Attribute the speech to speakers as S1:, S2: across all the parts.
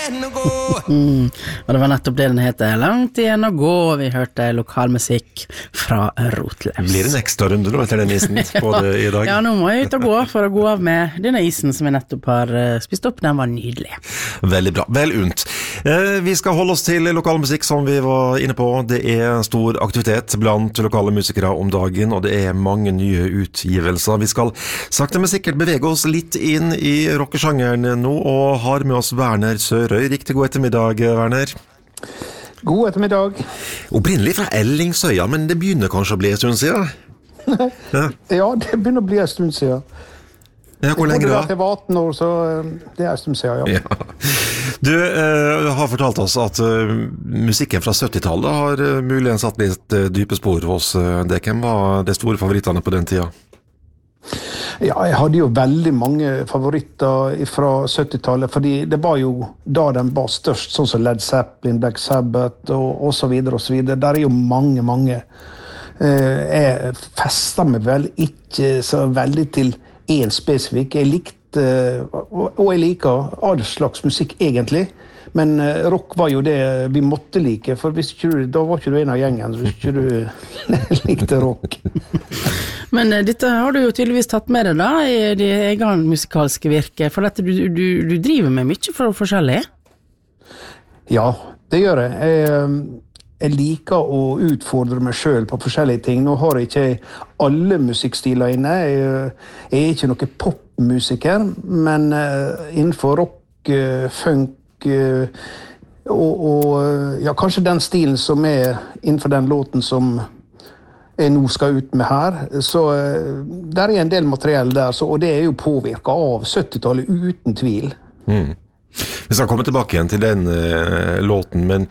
S1: Og det var nettopp det den heter. Langt igjen å gå. Vi hørte lokalmusikk fra Rotleus.
S2: Blir det en ekstra runde nå etter den isen på det i dag?
S1: Ja, nå må jeg ut og gå for å gå av med denne isen som jeg nettopp har spist opp. Den var nydelig.
S2: Veldig bra, vel unt. Vi skal holde oss til lokalmusikk som vi var inne på. Det er stor aktivitet blant lokale musikere om dagen, og det er mange nye utgivelser. Vi skal sakte men sikkert bevege oss litt inn i rockesjangeren nå, og har med oss Werner Sørøy. Riktig god ettermiddag, Werner.
S3: God ettermiddag.
S2: Opprinnelig fra Ellingsøya, men det begynner kanskje å bli en stund siden?
S3: Ja, det begynner å bli en stund siden.
S2: Ja, hvor lenge da?
S3: Jeg var 18 år, så det er en stund siden, ja.
S2: Du har fortalt oss at musikken fra 70-tallet har muligens satt litt dype spor hos det. Hvem var de store favorittene på den tida?
S3: Ja, jeg hadde jo veldig mange favoritter fra 70-tallet, fordi det var jo da den var størst, sånn som Led Zeppelin, Black Sabbath og så videre og så videre. Der er jo mange. Jeg fester meg vel ikke så veldig til en spesifikk. Jeg likte, og jeg liker all slags musikk egentlig, men rock var jo det vi måtte like, for hvis ikke du, da var ikke du en av gjengen, hvis ikke du likte rock.
S1: Men dette har du jo tydeligvis tatt med deg da, i det egen musikalske virke, for at du driver med mye for forskjellig.
S3: Ja, det gjør jeg. Jeg liker å utfordre meg selv på forskjellige ting. Nå har jeg ikke alle musikkstiler inne. Jeg er ikke noen popmusiker, men innenfor rock, funk, og ja, kanskje den stilen som er innenfor den låten som jeg nå skal ut med her, så der er en del materiell der, og det er jo påvirket av 70-tallet uten tvil.
S2: Vi skal komme tilbake igjen til den låten, men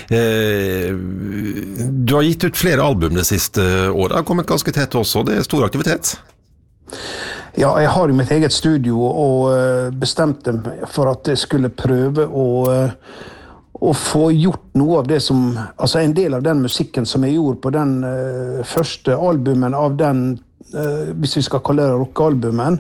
S2: du har gitt ut flere album det siste året, har kommet ganske tett også, det er stor aktivitet.
S3: Ja, jeg har jo mitt eget studio og bestemte meg for at jeg skulle prøve å få gjort noe av det som, altså en del av den musikken som jeg gjorde på den første albumen av den, hvis vi skal kalle det rockealbumen,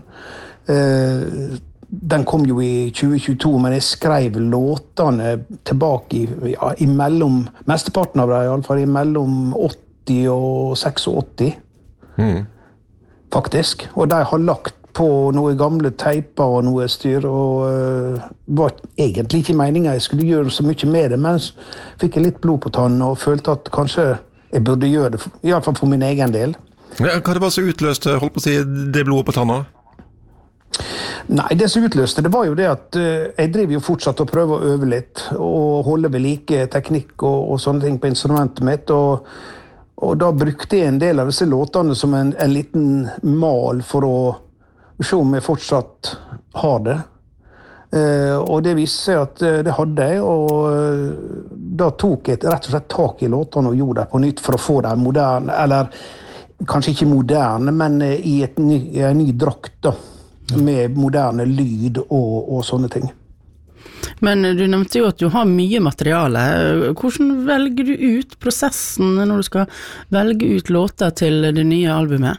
S3: den kom jo i 2022, men jeg skrev låtene tilbake imellom, mesteparten av det i alle fall, imellom 80 og 86. Faktisk, og de har lagt på noen gamle teiper og noe styr, og var egentlig ikke meningen jeg skulle gjøre så mye med det, men fikk jeg litt blod på tannen og følte at kanskje jeg burde gjøre det, i alle fall for min egen del.
S2: Ja, hva det var så utløste, holdt på å si, det blodet på tanna?
S3: Nei, det som utløste, det var jo det at jeg driver jo fortsatt og prøver å øve litt, og holde ved like teknikk og sånne ting på instrumentet mitt, og da brukte jeg en del av disse låtene som en liten mal for å se om jeg fortsatt har det. Og det viste seg at det hadde jeg, og da tok jeg rett og slett tak i låtene og gjorde det på nytt for å få dem moderne, eller kanskje ikke moderne, men i en ny drakt da, med moderne lyd og sånne ting.
S1: Men du nevnte jo at du har mye materiale. Hvordan velger du ut prosessen når du skal velge ut låter til det nye albumet?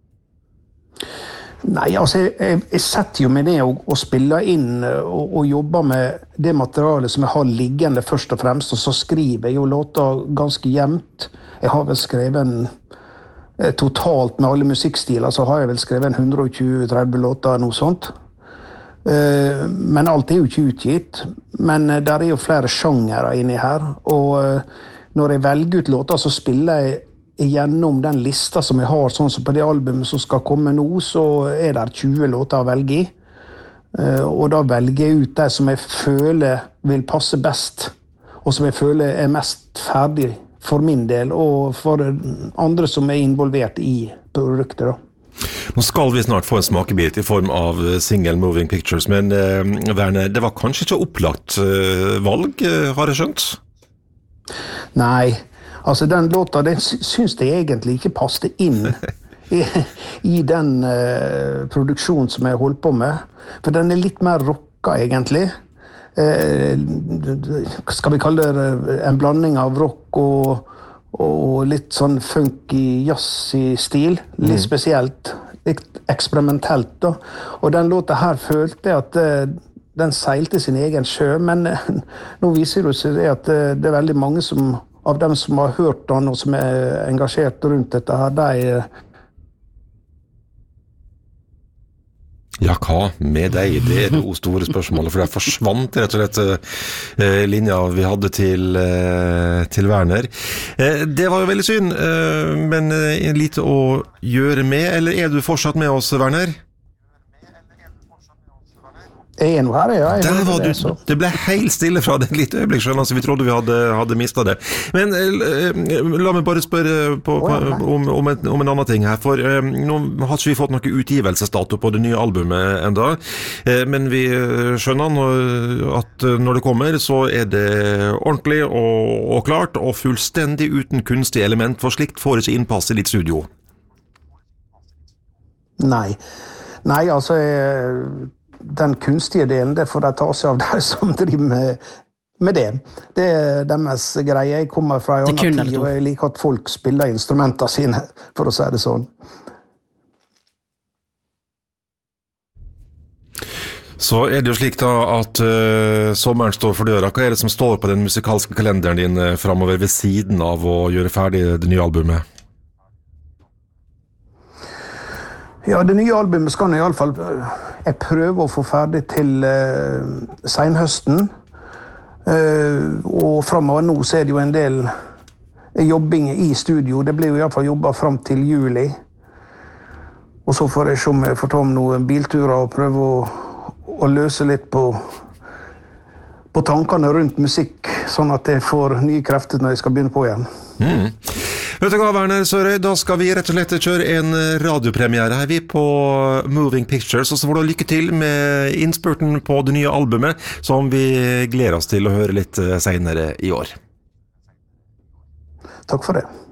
S3: Nei, altså jeg setter jo meg ned og spiller inn og jobber med det materialet som jeg har liggende først og fremst, og så skriver jeg jo låter ganske jevnt. Jeg har vel skrevet totalt med alle musikkstiler, så har jeg vel skrevet 120-30 låter, noe sånt. Men alt er jo ikke utgitt, men der er jo flere sjangere inni her, og når jeg velger ut låter, så spiller jeg gjennom den lista som jeg har, sånn som på det albumet som skal komme nå, så er det 20 låter å velge i, og da velger jeg ut det som jeg føler vil passe best, og som jeg føler er mest ferdig for min del, og for andre som er involvert i produktet da.
S2: Nå skal vi snart få en smakebit i form av single Moving Pictures, men Werner, det var kanskje ikke opplagt valg, har jeg skjønt?
S3: Nei, altså den låta, den synes jeg egentlig ikke passte inn i den produksjonen som jeg holdt på med, for den er litt mer rocka egentlig. Skal vi kalle det en blanding av rock og litt sånn funky, jazzy stil, litt spesielt, litt eksperimentelt da. Og den låta her følte jeg at den seilte sin egen sjø, men nå viser det seg at det veldig mange av dem som har hørt den og som engasjert rundt dette her, de
S2: Ja, hva med deg? Det det store spørsmålet, for det forsvant rett og slett linja vi hadde til Werner. Det var jo veldig synd, men lite å gjøre med, eller du fortsatt med oss, Werner?
S3: Jeg nå her, ja.
S2: Der var du. Det ble helt stille fra det et lite øyeblikk, så vi trodde vi hadde mistet det. Men la meg bare spørre om en annen ting her, for nå har ikke vi fått noe utgivelsesdato på det nye albumet enda, men vi skjønner at når det kommer, så det ordentlig og klart, og fullstendig uten kunstig element, for slikt får ikke innpass i ditt studio.
S3: Nei, altså den kunstige delen, det får de ta seg av de som driver med det. Det deres greie. Jeg kommer fra en annen tid, og jeg liker at folk spiller instrumentene sine, for å si det sånn.
S2: Så det jo slik da at sommeren står for døra. Hva det som står på den musikalske kalenderen din fremover ved siden av å gjøre ferdig det nye albumet? Ja, det nye albumet skal i alle fall jeg prøver å få ferdig til senhøsten. Og fremover nå så det jo en del jobbing i studio. Det blir jo i alle fall jobbet frem til juli. Og så får jeg se om jeg får ta om noen bilturer og prøve å løse litt på tankene rundt musikk, sånn at jeg får nye krefter når jeg skal begynne på igjen. Vet du hva, Werner Sørøy, da skal vi rett og slett kjøre en radiopremiere her på Moving Pictures, og så får du lykke til med innspurten på det nye albumet, som vi gleder oss til å høre litt senere i år.
S3: Takk for det.